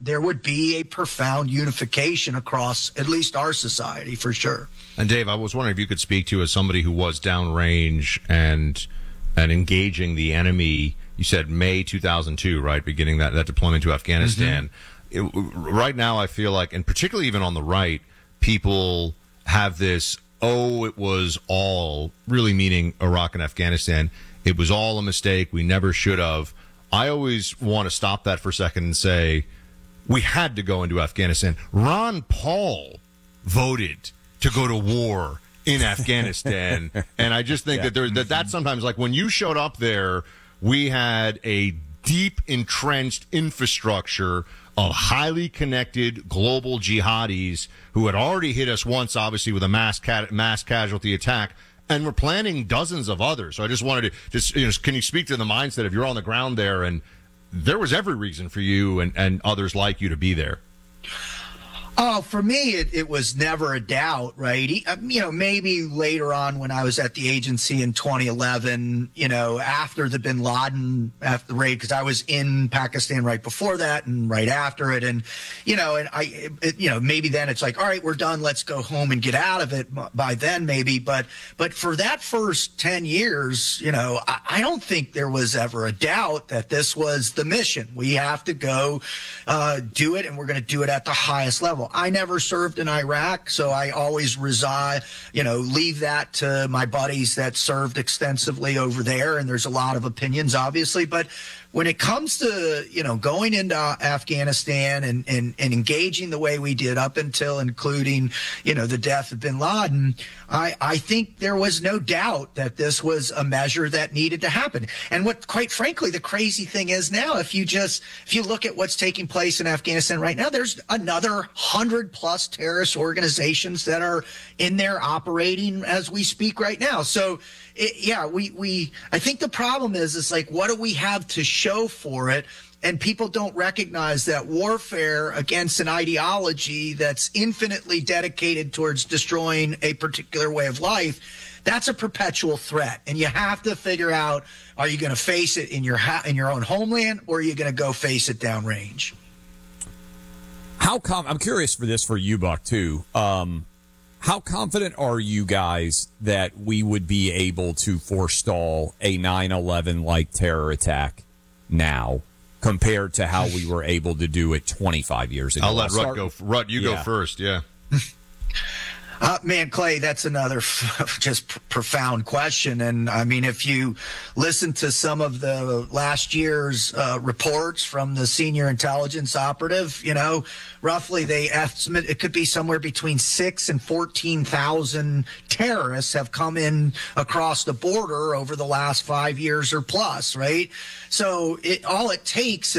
there would be a profound unification across at least our society for sure. And Dave, I was wondering if you could speak to, as somebody who was downrange and engaging the enemy. You said May 2002, right? Beginning that deployment to Afghanistan. Right now, I feel like, and particularly even on the right, people have this, it was all, really meaning Iraq and Afghanistan. It was all a mistake. We never should have. I always want to stop that for a second and say, we had to go into Afghanistan. Ron Paul voted to go to war in Afghanistan. And I just think that sometimes, like when you showed up there, we had a deep entrenched infrastructure of highly connected global jihadis who had already hit us once, obviously, with a mass casualty attack, and we're planning dozens of others. So I just wanted to can you speak to the mindset if you're on the ground there, and there was every reason for you and others like you to be there? Oh, for me, it was never a doubt, right? Maybe later on when I was at the agency in 2011, after the bin Laden, after the raid, because I was in Pakistan right before that and right after it. And, maybe then it's like, all right, we're done. Let's go home and get out of it by then, maybe. But for that first 10 years, I don't think there was ever a doubt that this was the mission. We have to go do it, and we're going to do it at the highest level. I never served in Iraq, so I always leave that to my buddies that served extensively over there, and there's a lot of opinions, obviously. But when it comes to, going into Afghanistan and engaging the way we did up until including, the death of bin Laden, I think there was no doubt that this was a measure that needed to happen. And what, quite frankly, the crazy thing is now, if you look at what's taking place in Afghanistan right now, there's another 100+ terrorist organizations that are in there operating as we speak right now. So, I think the problem is like, what do we have to show for it? And people don't recognize that warfare against an ideology that's infinitely dedicated towards destroying a particular way of life, that's a perpetual threat. And you have to figure out, are you going to face it in your own homeland, or are you going to go face it downrange? I'm curious for you, Buck, too. How confident are you guys that we would be able to forestall a 9/11-like terror attack now compared to how we were able to do it 25 years ago? I'll let Rut go. Rut, you go first, yeah. Man, Clay, that's another just profound question. And I mean, if you listen to some of the last year's reports from the senior intelligence operative, roughly they estimate it could be somewhere between 6,000 and 14,000 terrorists have come in across the border over the last 5 years or plus, right? So all it takes,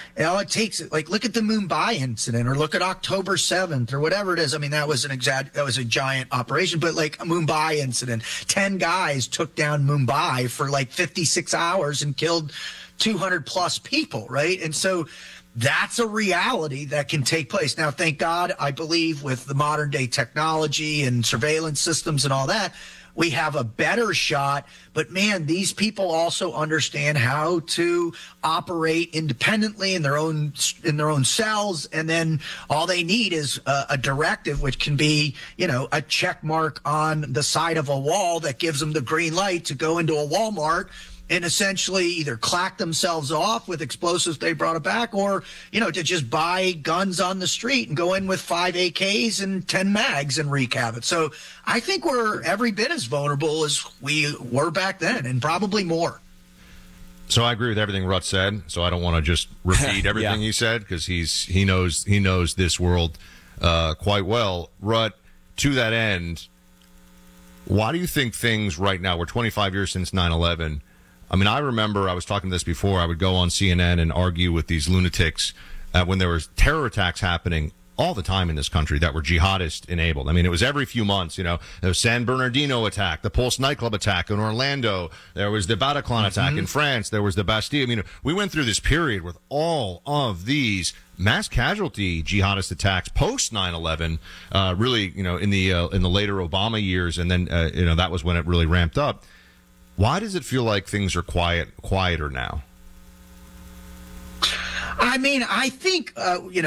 like, look at the Mumbai incident, or look at October 7th, or whatever it is. I mean, that was a giant operation, but like a Mumbai incident, 10 guys took down Mumbai for like 56 hours and killed 200+ people, right? And so that's a reality that can take place. Now, thank God, I believe with the modern day technology and surveillance systems and all that, we have a better shot. But man, these people also understand how to operate independently in their own cells, and then all they need is a directive, which can be, a check mark on the side of a wall that gives them the green light to go into a Walmart and essentially either clack themselves off with explosives they brought it back, or, to just buy guns on the street and go in with 5 AKs and 10 mags and wreak havoc. So I think we're every bit as vulnerable as we were back then, and probably more. So I agree with everything Rut said. So I don't want to just repeat everything he said, because he knows this world quite well. Rut, to that end, why do you think things right now, we're 25 years since 9/11, I mean, I remember, I was talking this before, I would go on CNN and argue with these lunatics when there was terror attacks happening all the time in this country that were jihadist enabled. I mean, it was every few months, the San Bernardino attack, the Pulse nightclub attack in Orlando, there was the Bataclan attack in France, there was the Bastille. I mean, we went through this period with all of these mass casualty jihadist attacks post 9/11, really, in the later Obama years, and then, that was when it really ramped up. Why does it feel like things are quieter now? I mean, I think,